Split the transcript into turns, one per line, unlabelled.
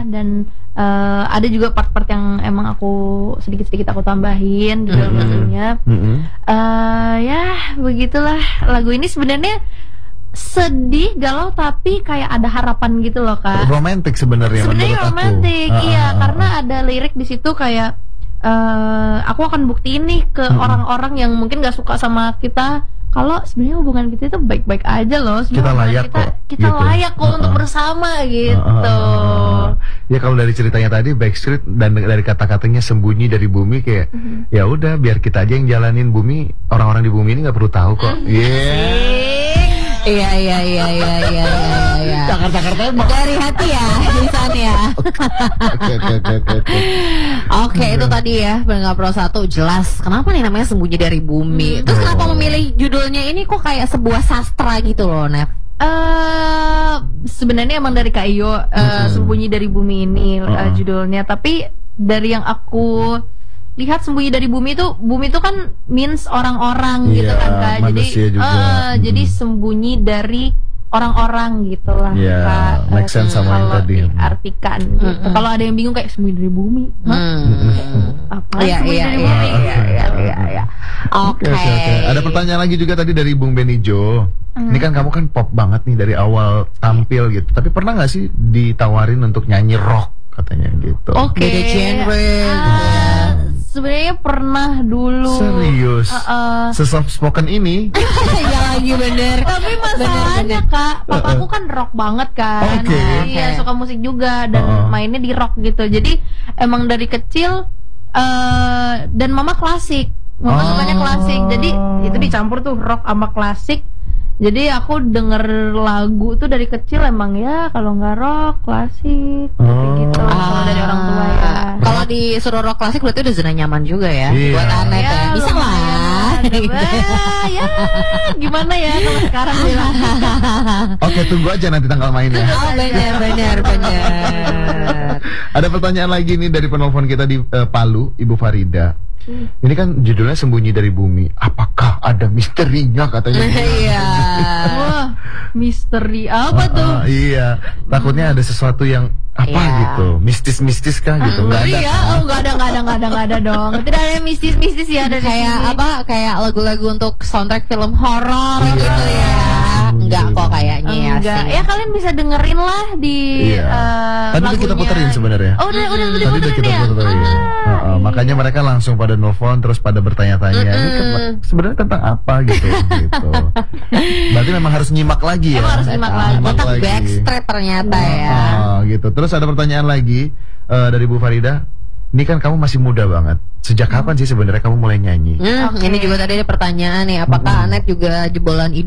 dan ada juga part-part yang emang aku sedikit-sedikit aku tambahin di dalam lagunya. Ya begitulah lagu ini sebenarnya sedih, galau, tapi kayak ada harapan gitu loh Kak.
Romantis sebenarnya
romantis, iya karena ada lirik di situ kayak aku akan buktiin nih ke orang-orang yang mungkin gak suka sama kita kalau sebenarnya hubungan kita itu baik-baik aja loh.
Kita layak kok.
Kita gitu. Layak kok untuk bersama gitu.
Ya kalau dari ceritanya tadi Backstreet dan dari kata-katanya sembunyi dari bumi kayak ya udah biar kita aja yang jalanin bumi, orang-orang di bumi ini nggak perlu tahu kok.
Iya.
Jakarta emang.
Dari hati ya, Ihsan ya. Oke, itu tadi ya Pendengar Pro 1 jelas. Kenapa nih namanya Sembunyi dari Bumi? Terus kenapa memilih judulnya ini kok kayak sebuah sastra gitu loh, Nef?
Sebenarnya emang dari Kak Iyo, Sembunyi dari Bumi ini judulnya. Tapi dari yang aku lihat Sembunyi dari Bumi itu kan means orang-orang gitu kan Kak. Jadi sembunyi dari orang-orang gitulah Kak.
Make sense sama yang tadi.
Artikan gitu. Kalau ada yang bingung kayak sembunyi dari bumi. Apa? Iya.
Oke.
Ada pertanyaan lagi juga tadi dari Bung Benijo. Ini kan kamu kan pop banget nih dari awal tampil gitu. Tapi pernah nggak sih ditawarin untuk nyanyi rock katanya gitu?
Beda genre.
Sebenarnya pernah dulu.
Serius? Se-soft spoken ini?
Ya lagi bener.
Tapi masalahnya Kak, papaku kan rock banget kan. Iya, suka musik juga dan mainnya di rock gitu. Jadi emang dari kecil dan mama klasik. Mama sukanya klasik. Jadi itu dicampur tuh rock sama klasik. Jadi aku denger lagu tuh dari kecil emang ya kalau nggak rock klasik gitu dari orang tua ya.
Kalau disuruh rock klasik berarti udah zona nyaman juga ya buat Anet ya. Bisa lah.
Ya gimana ya kalau sekarang bilang.
Oke, tunggu aja nanti tanggal mainnya.
Oh benar.
Ada pertanyaan lagi nih dari penelpon kita di Palu, Ibu Farida. Ini kan judulnya Sembunyi dari Bumi. Apakah ada misterinya katanya?
Iya.
Wah, misteri apa tuh?
Iya, takutnya ada sesuatu yang apa gitu, mistis kah gitu? Nggak ada.
Iya, nggak ada dong. Tidak ada mistis ya. Ada
kayak apa? Kayak lagu-lagu untuk soundtrack film horor gitu ya. Enggak kok kayaknya ya.
Enggak. Ya kalian bisa dengerin lah di
tadi udah kita puterin sebenarnya.
Oh, udah
tadi udah kita puterin. Makanya mereka langsung pada nelfon terus pada bertanya-tanya. Ini sebenarnya tentang apa gitu. Berarti memang harus nyimak lagi ya.
Harus nyimak lagi.
Tentang Backstreet ternyata ya.
Gitu. Terus ada pertanyaan lagi dari Bu Farida. Ini kan kamu masih muda banget. Sejak kapan sih sebenarnya kamu mulai nyanyi?
Ini juga tadi ada pertanyaan nih. Apakah Anet juga jebolan